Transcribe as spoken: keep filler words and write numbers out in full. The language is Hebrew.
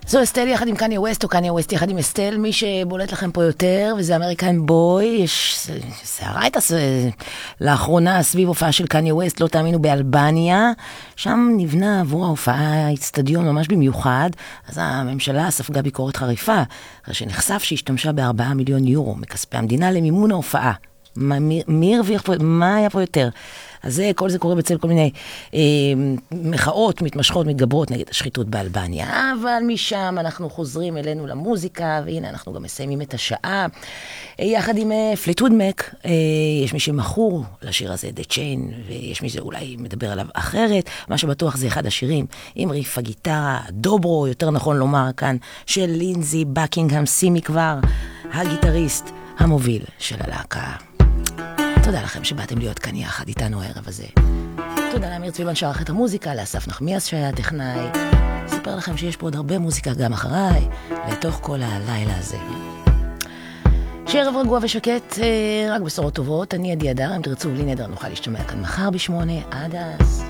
זו אסטל יחד עם קניה ווסט, או קניה ווסט יחד עם אסטל, מי שבולט לכם פה יותר, וזה אמריקן בוי. יש שערה הייתה לאחרונה סביב הופעה של קניה ווסט, לא תאמינו, באלבניה. שם נבנה עבור ההופעה אצטדיון ממש במיוחד, אז הממשלה ספגה ביקורת חריפה, אחרי שנחשף שהשתמשה בארבעה מיליון יורו מכספי המדינה למימון ההופעה. מי, מי הרוויח פה, מה היה פה יותר? אז זה, כל זה קורה בצל כל מיני אה, מחאות מתמשכות, מתגברות נגד השחיתות באלבניה. אבל משם אנחנו חוזרים אלינו למוזיקה, והנה אנחנו גם מסיימים את השעה. אה, יחד עם אה, פליטווד מק, אה, יש מי שמכור לשיר הזה, The Chain, ויש מי שאולי מדבר עליו אחרת. מה שבטוח זה אחד השירים עם ריף הגיטרה, דוברו, יותר נכון לומר כאן, של לינזי בקינגהאם, שימי כבר, הגיטריסט המוביל של הלהקה. תודה לכם שבאתם להיות כאן יחד איתנו הערב הזה. תודה לאמיר צבילמן שערך את המוזיקה, לאסף נחמיאס שהיה טכנאי. אספר לכם שיש פה עוד הרבה מוזיקה גם אחריי, לתוך כל הלילה הזה. שערב רגוע ושקט, רק בשורות טובות. אני עדי אדר, אם תרצו בלי נדר נוכל להשתמע כאן מחר בשמונה. עד אז.